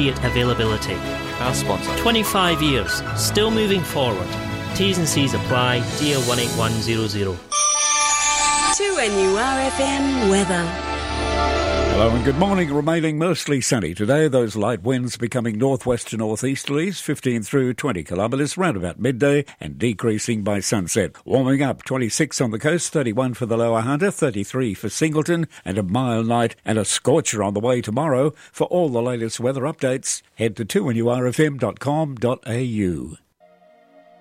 immediate availability. Our sponsor. 25 years, still moving forward. T's and C's apply. Dear 18100. 2NURFM weather. Hello and good morning. Remaining mostly sunny today. Those light winds becoming northwest to northeasterlies, 15 through 20 kilometres round about midday and decreasing by sunset. Warming up, 26 on the coast, 31 for the Lower Hunter, 33 for Singleton, and a mild night and a scorcher on the way tomorrow. For all the latest weather updates, head to 2NURFM.com.au.